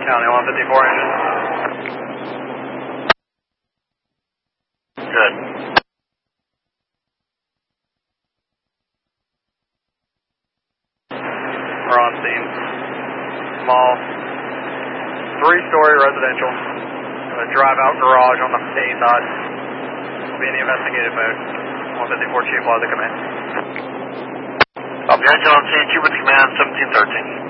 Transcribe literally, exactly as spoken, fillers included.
County one fifty-four engine. Good. We're on scene. Small, three-story residential. A drive-out garage on the A side. Will be in the investigative mode. one fifty-four Chief, Plaza, come in. Object on scene, Cuban Command seventeen thirteen.